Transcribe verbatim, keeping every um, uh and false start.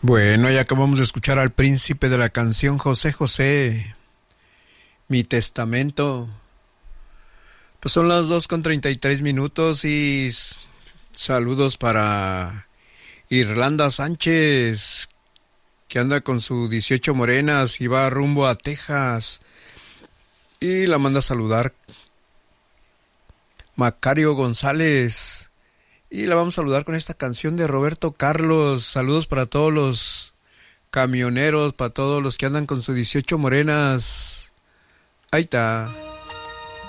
Bueno, ya acabamos de escuchar al príncipe de la canción José José, Mi Testamento. Pues son las dos con treinta y tres minutos y s- saludos para Irlanda Sánchez, que anda con su dieciocho morenas y va rumbo a Texas. Y la manda a saludar Macario González. Y la vamos a saludar con esta canción de Roberto Carlos. Saludos para todos los camioneros, para todos los que andan con sus dieciocho morenas. Ahí está.